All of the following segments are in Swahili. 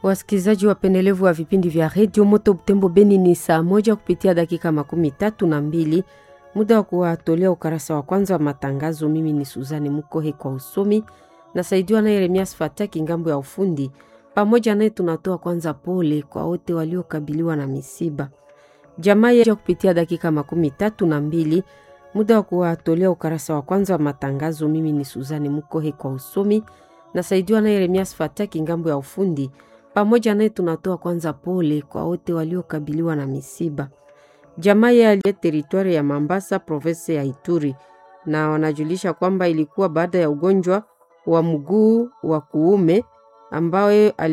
Wasikilizaji wapendelevu wa vipindi vya Radio Moto Butembo Beni, ni saa 1 kupitia dakika 32, muda wa kuwatolea ukarasa wa kwanza wa matangazo. Mimi ni Suzani Mukohe kwa usomi, nasaidiwa na Yeremias Fataki ngambo ya ufundi. Pamoja naye tunatoa kwanza pole kwa wote waliokabiliwa na misiba. Jamaa ya kupitia dakika 32, muda wa kuwatolea ukarasa wa kwanza wa matangazo. Mimi ni Suzani Mukohe kwa usomi, nasaidiwa na Yeremias Fataki ngambo ya ufundi. Pamoja naye tunatoa kwanza pole kwa wote waliokabiliwa na misiba. Jamaa ya teritwari ya Mambasa, province ya Ituri, na wanajulisha kwamba ilikuwa baada ya ugonjwa wa mguu wa kuume ambao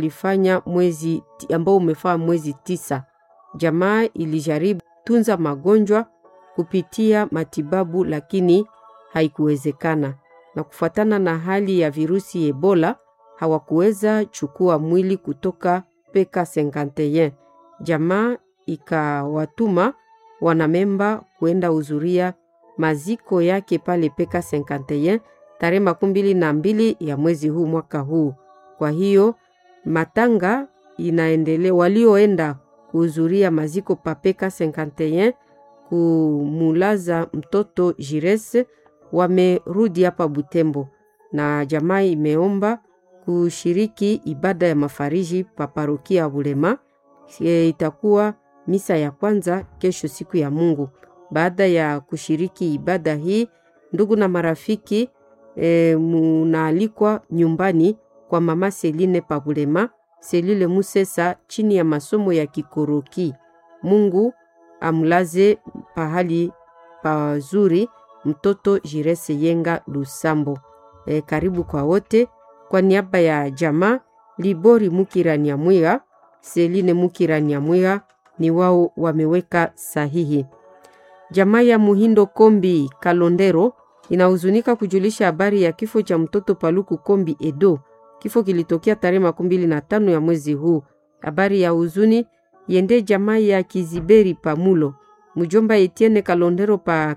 umefaa mwezi 9. Jamaa ilijaribu tunza magonjwa kupitia matibabu lakini haikuwezekana, na kufuatana na hali ya virusi Ebola hawakuweza chukua mwili kutoka PK51. Jamaa ikawatuma wanamemba kuenda uzuria maziko yake pale PK51 tarehe 12 ya mwezi huu mwaka huu. Kwa hiyo matanga inaendelea, walioenda kuzuria maziko pa PK51 kumulaza mtoto Jirese wamerudi hapa Butembo, na jamaa imeomba kushiriki ibada ya mafariji pa parokia ya Bulema. Itakuwa misa ya kwanza kesho siku ya Mungu. Baada ya kushiriki ibada hii, ndugu na marafiki munaalikwa nyumbani kwa mama Seline pa Bulema, Selile Musesa, chini ya masomo ya Kikoroki. Mungu amlaze pahali pazuri mtoto Jirese Yenga Lusambo. Karibu kwa wote. Kwa niaba ya jamaa Libori Mukiranyamwiga, Seline Mukiranyamwiga ni wao wameweka sahihi. Jamaa ya Muhindo Kombi Kalondero inahuzunika kujulisha habari ya kifo cha mtoto Paluku Kombi Edo. Kifo kilitokea tarehe 25 ya mwezi huu. Habari ya huzuni yende jamaa ya Kiziberi Pamulo, mjomba Etienne Kalondero pa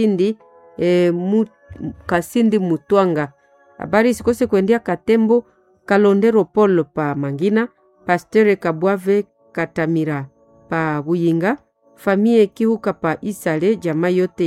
Kasindi Mutwanga. Habari sikose kuendea Katembo Kalondero Polo pa Mangina, Pasteur Kabwave Katamira pa Buyinga, famille Kihuka pa Isale, jamaa yote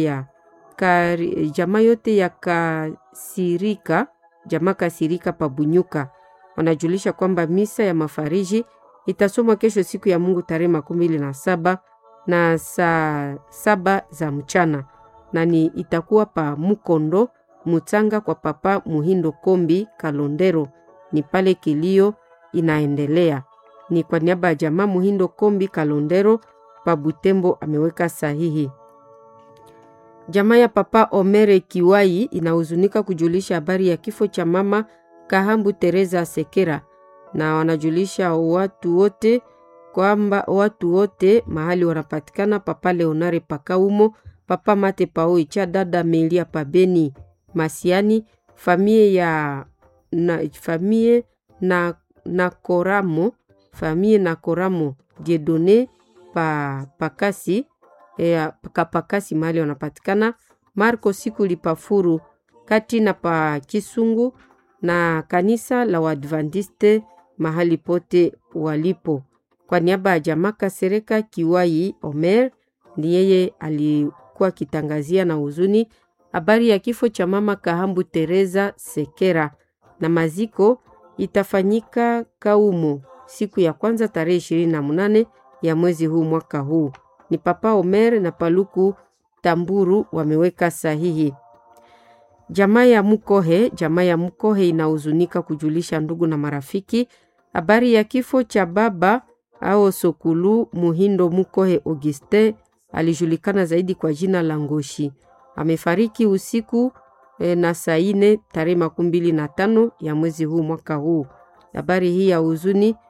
ya Kasirika, jamaa Kasirika pa Bunyuka. Wanajulisha kwamba misa ya mafariji itasomwa kesho siku ya Mungu tarehe 27 na saa 7 za mchana, na ni itakuwa pa Mukondo Mutanga kwa papa Muhindo Kombi Kalondero. Ni pale kilio inaendelea. Ni kwa niaba ya jamaa Muhindo Kombi Kalondero pa Butembo ameweka sahihi. Jamaa ya papa Omere Kiwai inahuzunika kujulisha habari ya kifo cha mama Kahambu Teresa Sekera, na wanajulisha watu wote kwamba watu wote mahali wanapatikana, papa Leonare Pakaumo, papa Mate Pao Icha, dada Melia Pabeni Masiani, famille na Koramo Diedone Pakasi Pakasi mahali wanapatikana, Marco Sikuli Pafuru kati na pa Kisungu, na kanisa la Waadventiste mahali pote walipo. Kwa niaba ya jamaa Kasereka Kiwai Omer, ni yeye alikuwa kitangazia na huzuni habari ya kifo cha mama Kahambu Teresa Sekera, na maziko itafanyika Kaumo siku ya kwanza tarehe 28 ya mwezi huu mwaka huu. Ni papa Omer na Paluku Tamburu wameweka sahihi. Jamaa ya Mukohe inahuzunika kujulisha ndugu na marafiki habari ya kifo cha baba au Sokulu Muhindo Mukohe Auguste, alijulikana zaidi kwa jina la Ngoshi. Amefariki usiku na saa 4 tarehe 25 ya mwezi huu mwaka huu. Habari hii ya huzuni